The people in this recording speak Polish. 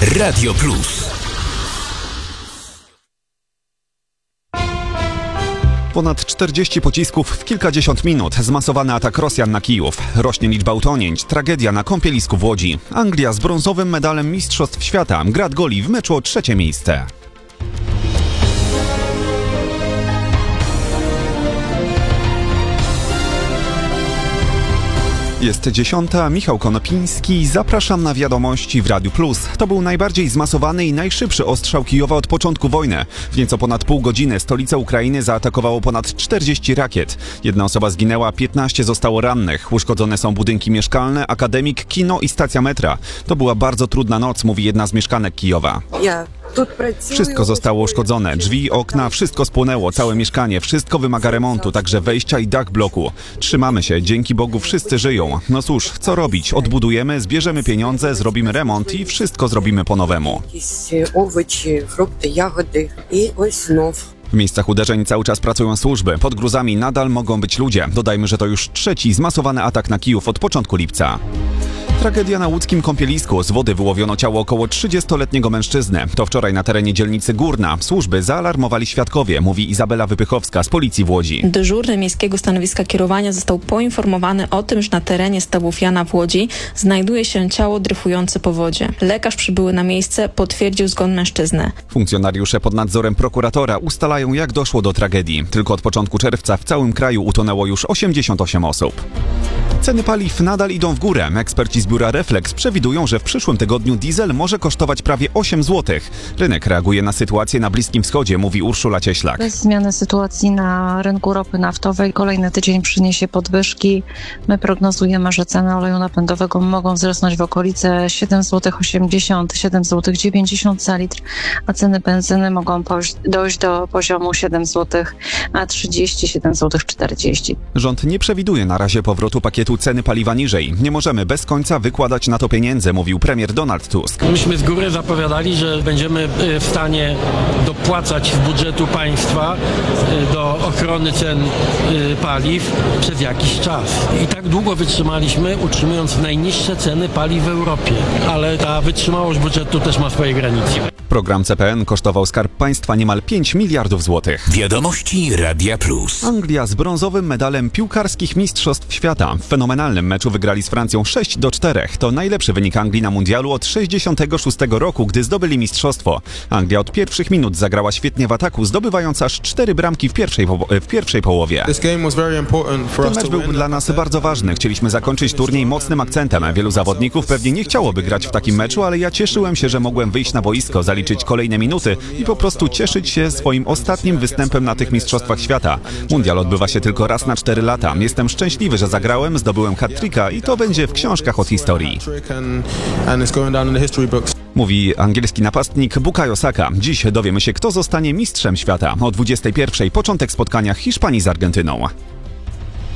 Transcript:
Radio Plus. Ponad 40 pocisków w kilkadziesiąt minut. Zmasowany atak Rosjan na Kijów. Rośnie liczba utonięć. Tragedia na kąpielisku w Łodzi. Anglia z brązowym medalem Mistrzostw Świata. Grad goli w meczu o 3. miejsce. Jest 10. Michał Konopiński. Zapraszam na wiadomości w Radiu Plus. To był najbardziej zmasowany i najszybszy ostrzał Kijowa od początku wojny. W nieco ponad pół godziny stolicę Ukrainy zaatakowało ponad 40 rakiet. 1 osoba zginęła, 15 zostało rannych. Uszkodzone są budynki mieszkalne, akademik, kino i stacja metra. To była bardzo trudna noc, mówi jedna z mieszkanek Kijowa. Wszystko zostało uszkodzone. Drzwi, okna, wszystko spłonęło. Całe mieszkanie, wszystko wymaga remontu, także wejścia i dach bloku. Trzymamy się, dzięki Bogu wszyscy żyją. No cóż, co robić? Odbudujemy, zbierzemy pieniądze, zrobimy remont i wszystko zrobimy po nowemu. W miejscach uderzeń cały czas pracują służby. Pod gruzami nadal mogą być ludzie. Dodajmy, że to już 3. zmasowany atak na Kijów od początku lipca. Tragedia na łódzkim kąpielisku. Z wody wyłowiono ciało około 30-letniego mężczyzny. To wczoraj na terenie dzielnicy Górna. Służby zaalarmowali świadkowie, mówi Izabela Wypychowska z policji w Łodzi. Dyżurny miejskiego stanowiska kierowania został poinformowany o tym, że na terenie stawów Jana w Łodzi znajduje się ciało dryfujące po wodzie. Lekarz przybyły na miejsce, potwierdził zgon mężczyzny. Funkcjonariusze pod nadzorem prokuratora ustalają, jak doszło do tragedii. Tylko od początku czerwca w całym kraju utonęło już 88 osób. Ceny paliw nadal idą w górę. Eksperci z biura Reflex przewidują, że w przyszłym tygodniu diesel może kosztować prawie 8 zł. Rynek reaguje na sytuację na Bliskim Wschodzie, mówi Urszula Cieślak. Bez zmiany sytuacji na rynku ropy naftowej kolejny tydzień przyniesie podwyżki. My prognozujemy, że ceny oleju napędowego mogą wzrosnąć w okolice 7,80 zł, 7,90 zł za litr, a ceny benzyny mogą dojść do poziomu 7 zł, a 30, 7,40 zł. Rząd nie przewiduje na razie powrotu pakietu ceny paliwa niżej. Nie możemy bez końca wykładać na to pieniędzy, mówił premier Donald Tusk. Myśmy z góry zapowiadali, że będziemy w stanie dopłacać z budżetu państwa do ochrony cen paliw przez jakiś czas. I tak długo wytrzymaliśmy, utrzymując najniższe ceny paliw w Europie. Ale ta wytrzymałość budżetu też ma swoje granice. Program CPN kosztował Skarb Państwa niemal 5 miliardów złotych. Wiadomości Radia Plus. Anglia z brązowym medalem piłkarskich Mistrzostw Świata. W fenomenalnym meczu wygrali z Francją 6-4. To najlepszy wynik Anglii na mundialu od 1966 roku, gdy zdobyli mistrzostwo. Anglia od pierwszych minut zagrała świetnie w ataku, zdobywając aż 4 bramki w pierwszej połowie. Ten mecz był dla nas bardzo ważny. Chcieliśmy zakończyć turniej mocnym akcentem. Wielu zawodników pewnie nie chciałoby grać w takim meczu, ale ja cieszyłem się, że mogłem wyjść na boisko, zaliczyć kolejne minuty i po prostu cieszyć się swoim ostatnim występem na tych Mistrzostwach Świata. Mundial odbywa się tylko raz na 4 lata. Jestem szczęśliwy, że zagrałem, zdobyłem hat-tricka i to będzie w książkach od historii. Mówi angielski napastnik Bukayo Saka. Dziś dowiemy się, kto zostanie mistrzem świata. O 21:00 początek spotkania Hiszpanii z Argentyną.